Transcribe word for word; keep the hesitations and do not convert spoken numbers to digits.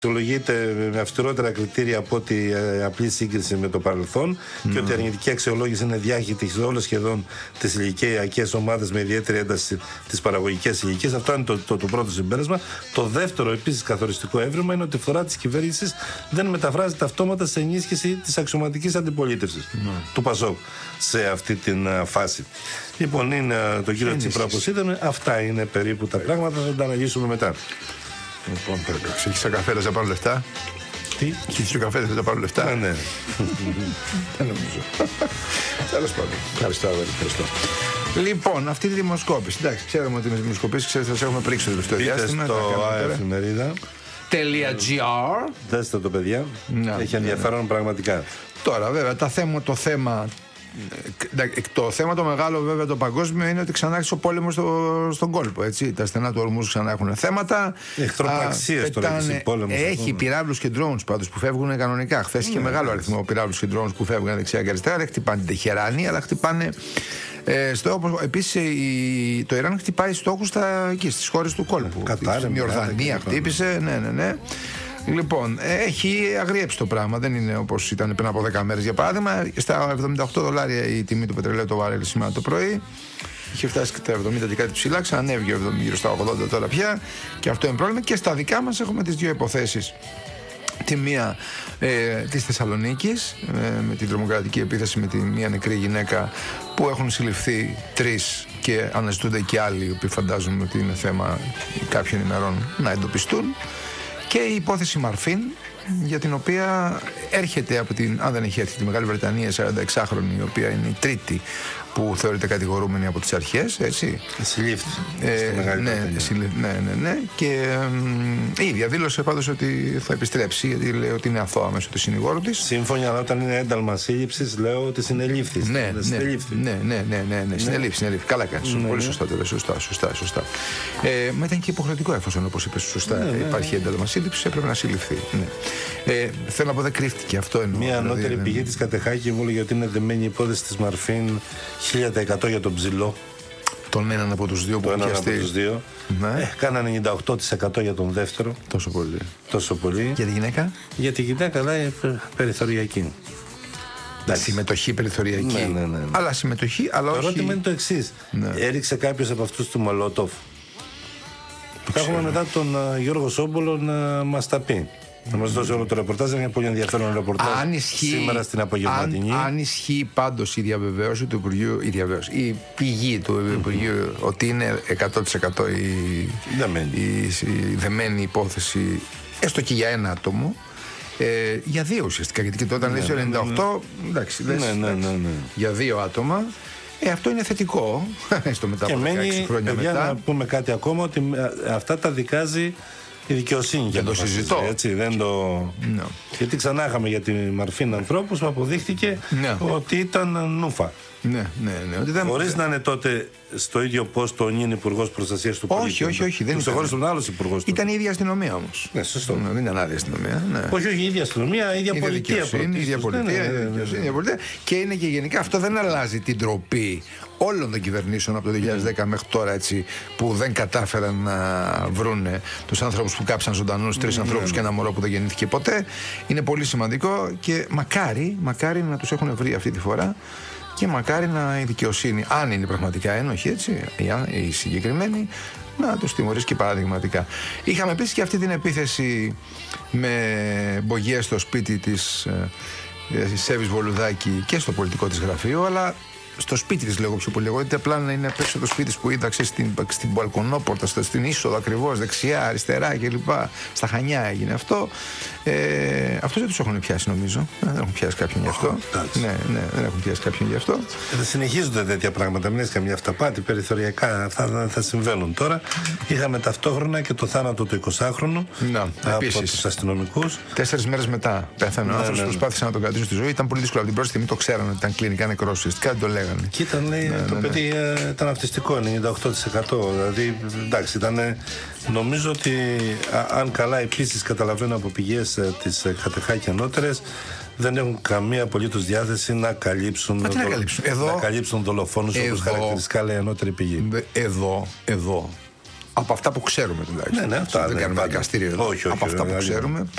αξιολογείται με αυστηρότερα κριτήρια από ότι ε, απλή σύγκριση με το παρελθόν mm. και ότι η αρνητική αξιολόγηση είναι διάχυτη σε όλες σχεδόν τις ηλικιακές ομάδες με ιδιαίτερη ένταση τις παραγωγικές ηλικίες. Αυτό είναι το, το, το πρώτο συμπέρασμα. Το δεύτερο επίσης καθοριστικό έβριμα είναι ότι η φθορά της κυβέρνησης δεν μεταφράζεται αυτόματα σε ενίσχυση της αξιωματικής αντιπολίτευσης mm. του Πασόκ σε αυτή την uh, φάση. Λοιπόν, είναι uh, το κύριο Τσίπρα όπως είδαμε. Αυτά είναι περίπου τα πράγματα. Θα τα αναλύσουμε μετά. Λοιπόν, perfect. Έχεις καφέ, θα πάρω λεφτά. Τι? Έχεις καφέ, θα πάρω λεφτά. Ναι, ναι. Δεν νομίζω. Τέλος πάντων. Ευχαριστώ, ευχαριστώ. Λοιπόν, αυτή τη δημοσκόπηση. Εντάξει, ξέρουμε ότι με τις δημοσκοπήσεις ξέρετε, σας έχουμε πρίξει το τελευταίο διάστημα. Είτε στο αεφημερίδα. .gr. Δέστε το, παιδιά. Να, έχει ενδιαφέρον ναι, ναι. πραγματικά. Τώρα, βέβαια, τα θέμα, το θέμα. Το θέμα το μεγάλο βέβαια το παγκόσμιο είναι ότι ξανά άρχισε ο πόλεμος στο, στον κόλπο, έτσι. Τα στενά του ορμούς ξανά έχουν θέματα. Εχθροπραξίες τώρα και πόλεμος. Έχει πυράβλους και drones πάντως που φεύγουν κανονικά. Χθες είχε μεγάλο αριθμό πυράβλους και drones που φεύγουν δεξιά και αριστερά. Δεν χτυπάνε τεχεράνι, αλλά χτυπάνε. Ε, στο, επίσης η, το Ιράν χτυπάει στόχους στα, εκεί, στις χώρες του κόλπου. Στην Ιορδανία χτύπησε, ναι, ναι, ναι. Λοιπόν, έχει αγριέψει το πράγμα. Δεν είναι όπως ήταν πριν από δέκα μέρες για παράδειγμα. Στα εβδομήντα οκτώ δολάρια η τιμή του πετρελαίου το βαρέλι σήμερα το πρωί. Είχε φτάσει τα εβδομήντα και κάτι ψηλά. Ξανανέβηκε γύρω στα ογδόντα τώρα πια. Και αυτό είναι πρόβλημα. Και στα δικά μας έχουμε τις δύο υποθέσεις. Τη μία ε, της Θεσσαλονίκης ε, με την τρομοκρατική επίθεση με τη μία νεκρή γυναίκα που έχουν συλληφθεί τρεις και αναζητούνται και άλλοι οι οποίοι φαντάζομαι ότι είναι θέμα κάποιων ημερών να εντοπιστούν. Και η υπόθεση Μαρφίν, για την οποία έρχεται από την, αν δεν έχει έρθει, τη Μεγάλη Βρετανία, σαρανταεξάχρονη, η οποία είναι η τρίτη που θεωρείται κατηγορούμενη από τις αρχές, έτσι. Συλλήφθη ε, στη Μεγάλη ναι, Βρετανία. Συλλη, ναι, ναι, ναι. Και η ίδια δήλωσε πάντως ότι θα επιστρέψει, γιατί λέει ότι είναι αθώα μέσω του συνηγόρου της. Σύμφωνα, αλλά όταν είναι ένταλμα σύλληψης, λέω ότι συνελήφθη. Ναι, ναι, ναι, ναι, ναι, ναι, ναι, ναι. Συνελήφθη, συνελήφθη. Καλά κάνεις. Ναι, πολύ ναι. Σωστά, τώρα, σωστά, σωστά, σωστά. Ε, μα ήταν και υποχρεωτικό, εφόσον όπως είπες σωστά, ναι, ναι, υπάρχει ένταλμα σύλληψης, έπρεπε να συλληφθεί. Ναι. Ε, θέλω να πω, δεν κρύφτηκε αυτό εννοώ. Μια ανώτερη δηλαδή, πηγή της Κατεχάκη μου λέει ότι είναι δεμένη η υπόθεση της Μαρφίν χίλια τοις εκατό για τον Ψηλό. Τον έναν από τους δύο που τον έναν από τους δύο. Ναι. Ε, κάνα ενενήντα οκτώ τοις εκατό για τον δεύτερο. Τόσο πολύ. Τόσο πολύ. Για τη γυναίκα. Για τη γυναίκα, λέει, περιθωριακή. Συμμετοχή περιθωριακή. Ναι, ναι, ναι, ναι. Αλλά συμμετοχή, αλλά το όχι. Το ερώτημα είναι το εξής. Ναι. Έριξε κάποιος από αυτούς του Μολότοφ. Θα έχουμε μετά τον uh, Γιώργο Σόμπολο να μας τα πει. Να μας δώσει όλο το ρεπορτάζ. Είναι μια πολύ ενδιαφέρον ρεπορτάζ σήμερα στην απογευματινή. Αν, αν ισχύει πάντως η διαβεβαίωση του Υπουργείου, η, διαβεβαίωση, η πηγή του Υπουργείου mm-hmm. ότι είναι εκατό τοις εκατό η, η, η δεμένη υπόθεση, έστω και για ένα άτομο, ε, για δύο ουσιαστικά. Γιατί και όταν ναι, λες ναι, ενενήντα οκτώ, ναι, εντάξει, λες, ναι, ναι, ναι, ναι. για δύο άτομα. Ε, αυτό είναι θετικό. Στο μετά από δεκαέξι χρόνια παιδιά, μετά. Να πούμε κάτι ακόμα, ότι αυτά τα δικάζει η δικαιοσύνη. Δεν το συζητώ. Έτσι, δεν το... no. Γιατί ξανά είχαμε για τη Μαρφίν ανθρώπους που αποδείχτηκε no. ότι ήταν νούφα. Ναι, ναι, ναι. Δεν... Χωρίς να είναι τότε στο ίδιο πόστο ο νυν υπουργός προστασίας του πολίτη. Όχι, όχι, όχι. Δεν ήταν. Τον άλλος υπουργός. Ήταν η ίδια αστυνομία όμως. Ναι, σωστό. Ναι, δεν ήταν άλλη αστυνομία. Ναι. Όχι, όχι, η ίδια αστυνομία, η ίδια πολιτεία. Η ίδια πολιτεία. Και είναι και γενικά αυτό δεν αλλάζει την τροπή όλων των κυβερνήσεων από το δύο χιλιάδες δέκα μέχρι τώρα, έτσι, που δεν κατάφεραν να βρούνε τους άνθρωπους που κάψαν ζωντανούς, τρεις ανθρώπους και ένα μωρό που δεν γεννήθηκε ποτέ. Είναι πολύ σημαντικό και μακάρι, μακάρι να τους έχουν βρει αυτή τη φορά. Και μακάρι να η δικαιοσύνη, αν είναι πραγματικά ένοχη, έτσι, η συγκεκριμένη, να τους τιμωρήσει και παραδειγματικά. Είχαμε επίσης και αυτή την επίθεση με μπογιές στο σπίτι της ε, Σέβης Βολουδάκη και στο πολιτικό της γραφείο, αλλά στο σπίτι της λέγω πιο πολύ. Εγώ γιατί απλά να είναι απ' έξω το σπίτι που είδα στην, στην μπαλκονόπορτα, στην είσοδο ακριβώς, δεξιά, αριστερά κλπ. Στα Χανιά έγινε αυτό. Ε, αυτούς δεν τους έχουν πιάσει νομίζω. Δεν έχουν πιάσει κάποιον γι' αυτό. Oh, ναι, ναι, δεν έχουν πιάσει κάποιον γι' αυτό. Θα συνεχίζονται τέτοια πράγματα. Μην έχει καμιά αυταπάτη. Περιθωριακά θα, θα συμβαίνουν τώρα. Είχαμε ταυτόχρονα και το θάνατο του εικοσάχρονου να, από τους αστυνομικούς. Τέσσερις μέρες μετά πέθανε ο ναι, άνθρωπος, ναι, ναι. προσπάθησαν να τον κρατήσουν στη ζωή. Ήταν πολύ δύσκολο. Από την πρώτη στιγμή το ξέρανε ότι ήταν κλινικά νεκρός. Ουσιαστικά δεν το λέγανε. Και ήταν, λέει, ναι, το ναι, παιδί ναι. ήταν αυτιστικό, ενενήντα οκτώ τοις εκατό. Δηλαδή, εντάξει, ήταν. Νομίζω ότι α, αν καλά επίσης καταλαβαίνω από πηγές ε, της ε, Κατεχάκη ανώτερες, δεν έχουν καμία απολύτως διάθεση να καλύψουν, Μα, δολο... να καλύψουν. Εδώ, να καλύψουν δολοφόνους, όπως χαρακτηριστικά λέει ανώτερη πηγή. Εδώ, εδώ Από αυτά που ξέρουμε τουλάχιστον. Ναι, ναι, αυτά, δεν ναι, κάνουμε πάντα. δικαστήριο εδώ. Όχι, όχι, από αυτά όχι, που όχι. ξέρουμε.